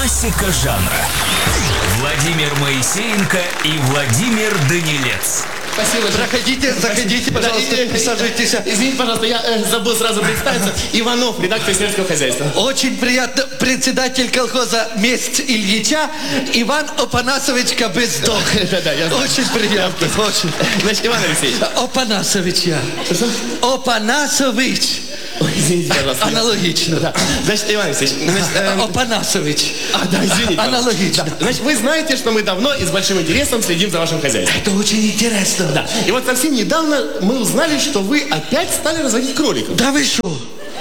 Классика жанра. Владимир Моисеенко и Владимир Данилец. Спасибо. Заходите, пожалуйста, присаживайтесь. Извините, пожалуйста, я забыл сразу представиться. Иванов, редактор сельского хозяйства. Очень приятно. Председатель колхоза «Месть Ильича» Иван Опанасович Кобыздох. Да, я знаю. Очень приятно, очень. Значит, Иван Алексеевич. Опанасович я. Что? Опанасович. Ой, извините, пожалуйста. Аналогично. Да. Значит, Иван Алексеевич. Опанасович. Да, извините. Аналогично. Да. Значит, вы знаете, что мы давно и с большим интересом следим за вашим хозяйством. Это очень интересно. Да. И вот совсем недавно мы узнали, что вы опять стали разводить кроликов. Да вы что?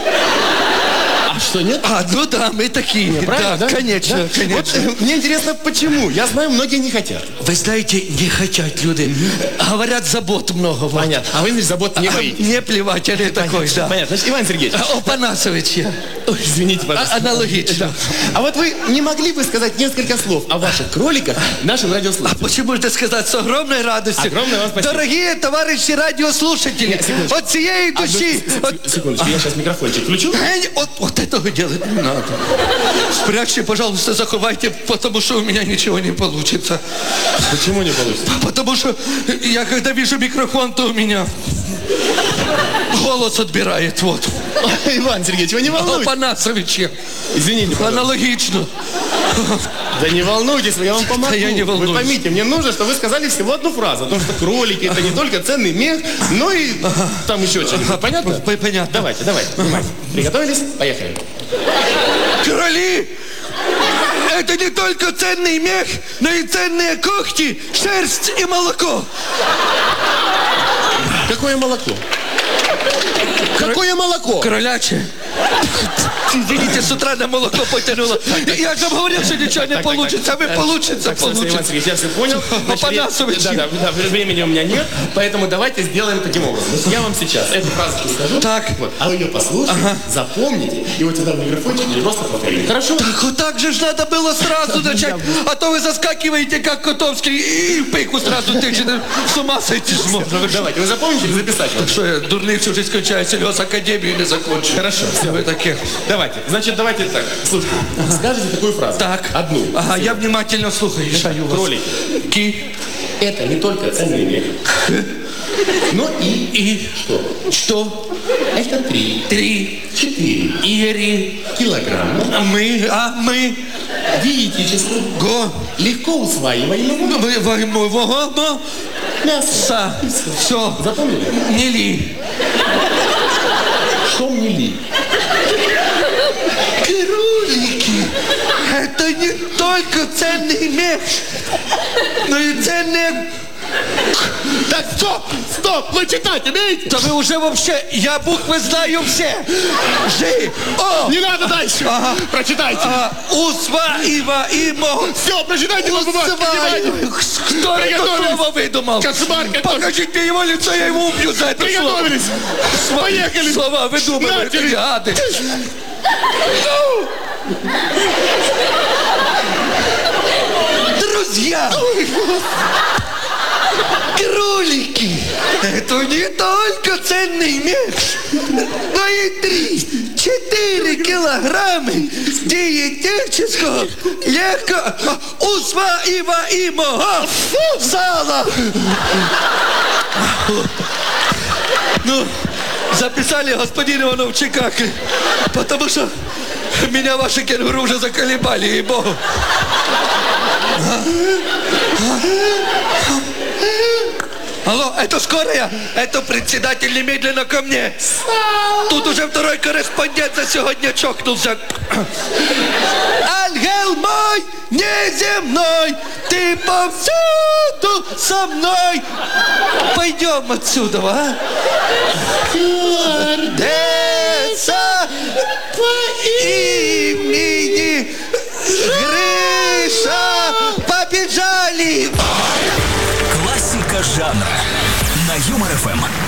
А что, нет? Ну да, мы такие. Правильно, да? Конечно, Да? конечно. Вот, мне интересно, почему? Я знаю, многие не хотят. Вы знаете, не хотят люди. Говорят, забот много. Вот. Понятно. А вы, значит, забот не боитесь. Не плевать, я не такой, да. Понятно. Значит, Иван Сергеевич. Опанасович я. Ой, извините, пожалуйста. Аналогично. Да. А вот вы не могли бы сказать несколько слов о ваших кроликах нашим А радиослушателям? почему это сказать с огромной радостью? Огромное вам спасибо. Дорогие товарищи радиослушатели, Нет, секундочку. от всей души... Секундочку, я сейчас микрофончик включу. Вот этого делать не надо. Спрячьте, пожалуйста, заховайте, потому что у меня ничего не получится. Почему не получится? Потому что я когда вижу микрофон, то у меня голос отбирает, вот. Иван Сергеевич, вы не волнуйтесь. Опанасович я. Извините, пожалуйста. Аналогично. Да не волнуйтесь, я вам помогу. Да я не волнуюсь. Вы поймите, мне нужно, чтобы вы сказали всего одну фразу. О том, что кролики это не только ценный мех, но и там еще что-нибудь. Понятно? Понятно. Давайте, внимание. Приготовились? Поехали. Короли! Это не только ценный мех, но и ценные когти, шерсть и молоко. Какое молоко? Какое молоко? Кроляче. Извините, с утра на молоко потянуло. Я же вам говорил, что ничего не получится, а вы получится. Иван Сергеевич, я все понял. Опанасович. Да, времени у меня нет, поэтому давайте сделаем таким образом. Значит, я вам сейчас эту фразу скажу. Так. Вот, а вы ее послушайте, запомните, и вот сюда в микрофончик или просто повторите. Хорошо? Так вот так же ж надо было сразу начать, а то вы заскакиваете, как Котовский, и в пику сразу тычете. С ума сойти ж можно. Давайте, вы запомните или записать? Что я, дурный всю жизнь кончаю, сельхозакадемию не закончу. Хорошо, все. Вы такие. Давайте, значит, давайте так. Слушайте, скажите такую фразу. Так. Одну. Ага, я внимательно слухаю. Кролики. Это не только ценный мех, но и что? Что? Это 3, 4 килограмма Мы. диетического, легко усваиваемого мяса. Все. Запомнили? Не ли. Что мне ли? Кролики. Это не только ценный мех, но и ценные... Так, стоп, вы читать умеете? Да вы уже вообще, я буквы знаю все. Не надо дальше. Прочитайте. Усваиваемо. Все, прочитайте на бумажке. Кто это слово выдумал? Кошмар, покажите его лицо, я его убью за это слово. Приготовились. Поехали. Слова выдумывают, гады. Друзья! Кролики! Это не только ценный мех, но и 3-4 килограмма диетического легко усваиваемого сала. Ну, записали, господин Иванов, Чикаго, потому что меня ваши кенгуру уже заколебали, ей-богу. Алло, это скорая? Это председатель немедленно ко мне. Тут уже второй корреспондент за сегодня чокнулся. Ангел мой неземной, ты повсюду со мной. Пойдем отсюда, а? Сердца по имени Гриша побежали. Классика жанра на Юмор ФМ.